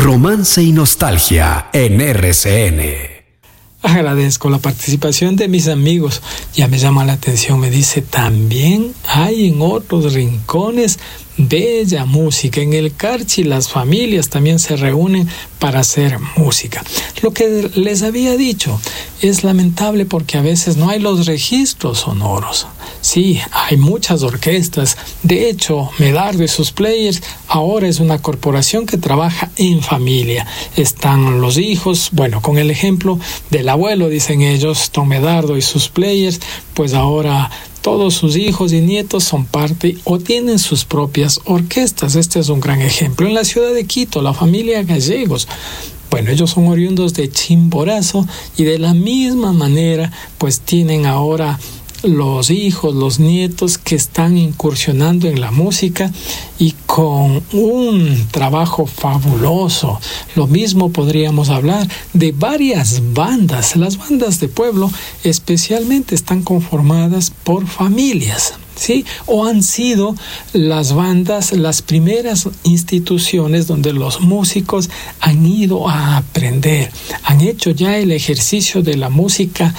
Romance y nostalgia en RCN. Agradezco la participación de mis amigos. Ya me llama la atención, me dice, también hay en otros rincones bella música. En el Carchi las familias también se reúnen para hacer música. Lo que les había dicho es lamentable porque a veces no hay los registros sonoros. Sí, hay muchas orquestas. De hecho, Medardo y sus players ahora es una corporación que trabaja en familia. Están los hijos, bueno, con el ejemplo del abuelo, dicen ellos, don Medardo y sus players, pues ahora todos sus hijos y nietos son parte o tienen sus propias orquestas. Este es un gran ejemplo. En la ciudad de Quito, la familia Gallegos, bueno, ellos son oriundos de Chimborazo y de la misma manera, pues tienen ahora los hijos, los nietos que están incursionando en la música y con un trabajo fabuloso. Lo mismo podríamos hablar de varias bandas. Las bandas de pueblo especialmente están conformadas por familias, ¿sí? O han sido las bandas, las primeras instituciones donde los músicos han ido a aprender, han hecho ya el ejercicio de la música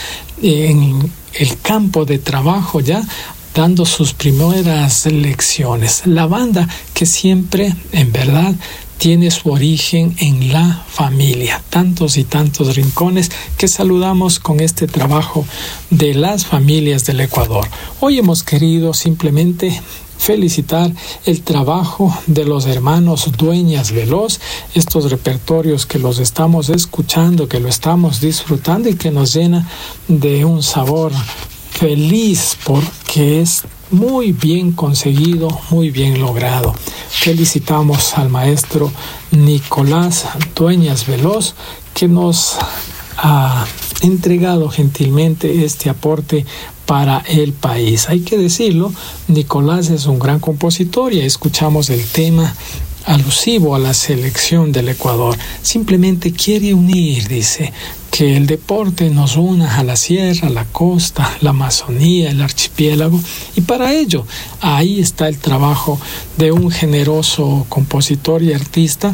en el campo de trabajo, ya dando sus primeras lecciones. La banda que siempre, en verdad, tiene su origen en la familia. Tantos y tantos rincones que saludamos con este trabajo de las familias del Ecuador. Hoy hemos querido simplemente felicitar el trabajo de los hermanos Dueñas Veloz, estos repertorios que los estamos escuchando, que lo estamos disfrutando y que nos llena de un sabor feliz porque es muy bien conseguido, muy bien logrado. Felicitamos al maestro Nicolás Dueñas Veloz que nos ha entregado gentilmente este aporte para el país. Hay que decirlo, Nicolás es un gran compositor y escuchamos el tema alusivo a la selección del Ecuador. Simplemente quiere unir, dice, que el deporte nos una a la sierra, la costa, la Amazonía, el archipiélago, y para ello ahí está el trabajo de un generoso compositor y artista,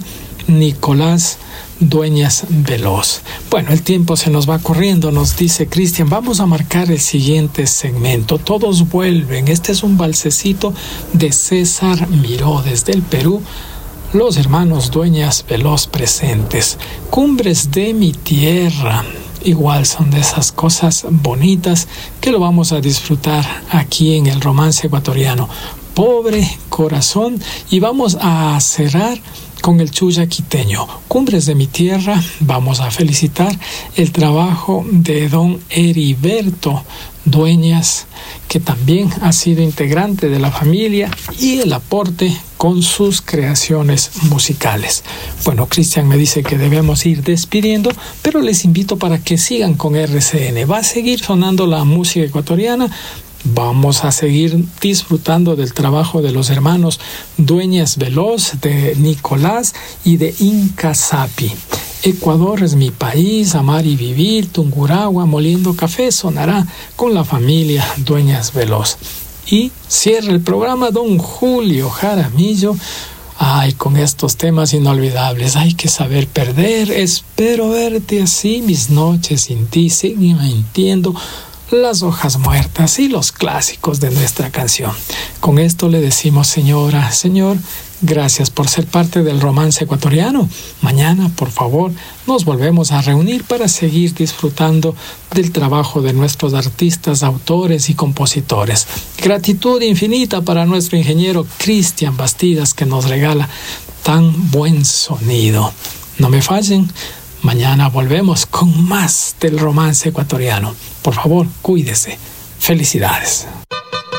Nicolás Dueñas Veloz. Bueno, el tiempo se nos va corriendo, nos dice Cristian. Vamos a marcar el siguiente segmento. Todos vuelven. Este es un balsecito de César Miró desde el Perú. Los hermanos Dueñas Veloz presentes. Cumbres de mi tierra. Igual son de esas cosas bonitas que lo vamos a disfrutar aquí en el romance ecuatoriano. Pobre corazón. Y vamos a cerrar con el Chuya Quiteño. Cumbres de mi tierra. Vamos a felicitar el trabajo de don Heriberto Dueñas, que también ha sido integrante de la familia, y el aporte con sus creaciones musicales. Bueno, Cristian me dice que debemos ir despidiendo, pero les invito para que sigan con RCN. Va a seguir sonando la música ecuatoriana. Vamos a seguir disfrutando del trabajo de los hermanos Dueñas Veloz, de Nicolás y de Inca Sapi. Ecuador es mi país, amar y vivir, Tungurahua, moliendo café, sonará con la familia Dueñas Veloz. Y cierra el programa don Julio Jaramillo. Ay, con estos temas inolvidables, hay que saber perder, espero verte así, mis noches sin ti siguen mintiendo, las hojas muertas y los clásicos de nuestra canción. Con esto le decimos, señora, señor, gracias por ser parte del romance ecuatoriano. Mañana, por favor, nos volvemos a reunir para seguir disfrutando del trabajo de nuestros artistas, autores y compositores. Gratitud infinita para nuestro ingeniero Cristian Bastidas, que nos regala tan buen sonido. No me fallen. Mañana volvemos con más del romance ecuatoriano. Por favor, cuídese. Felicidades.